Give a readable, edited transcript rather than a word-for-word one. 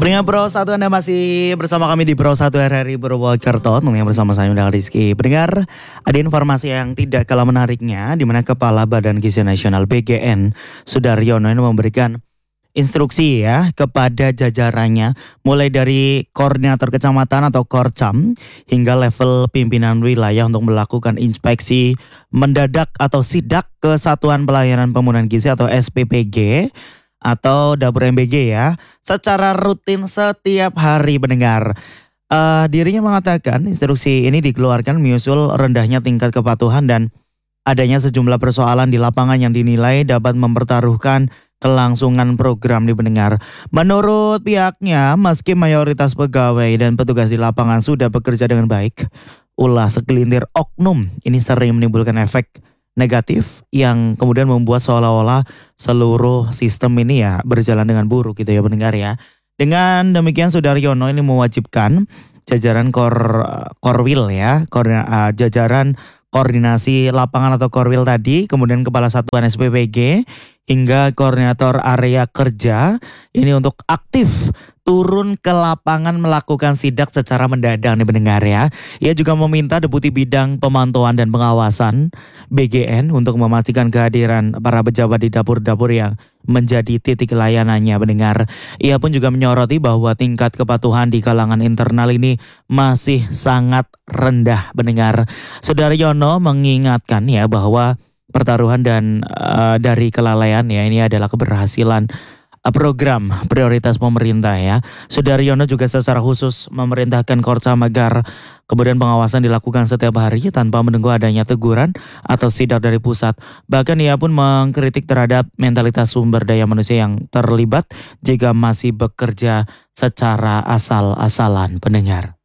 Pendengar Bro 1, Anda masih bersama kami di Bro 1 RRI Purwokerto. Tentunya bersama saya Undang Rizky. Pendengar, ada informasi yang tidak kalah menariknya di mana Kepala Badan Gizi Nasional BGN Sudaryono ini memberikan instruksi ya kepada jajarannya, mulai dari koordinator kecamatan atau Korcam hingga level pimpinan wilayah untuk melakukan inspeksi mendadak atau sidak ke Satuan Pelayanan Pemenuhan Gizi atau SPPG atau dapur MBG ya, secara rutin setiap hari. Pendengar. Dirinya mengatakan instruksi ini dikeluarkan menyusul rendahnya tingkat kepatuhan dan adanya sejumlah persoalan di lapangan yang dinilai dapat mempertaruhkan kelangsungan program di pendengar. Menurut pihaknya, meski mayoritas pegawai dan petugas di lapangan sudah bekerja dengan baik, ulah segelintir oknum ini sering menimbulkan efek negatif yang kemudian membuat seolah-olah seluruh sistem ini ya berjalan dengan buruk gitu ya pendengar ya. Dengan demikian Sudaryono ini mewajibkan jajaran Korwil ya, jajaran koordinasi lapangan atau Korwil tadi, kemudian Kepala Satuan SPPG hingga koordinator area kerja ini untuk aktif turun ke lapangan melakukan sidak secara mendadak nih pendengar ya. Ia juga meminta Deputi Bidang Pemantauan dan Pengawasan BGN untuk memastikan kehadiran para pejabat di dapur-dapur yang menjadi titik layanannya pendengar. Ia pun juga menyoroti bahwa tingkat kepatuhan di kalangan internal ini masih sangat rendah pendengar. Sudaryono mengingatkan ya bahwa pertaruhan dan dari kelalaian ya ini adalah keberhasilan program prioritas pemerintah ya. Sudaryono juga secara khusus memerintahkan Korcam agar kemudian pengawasan dilakukan setiap hari tanpa menunggu adanya teguran atau sidak dari pusat. Bahkan ia pun mengkritik terhadap mentalitas sumber daya manusia yang terlibat jika masih bekerja secara asal-asalan pendengar.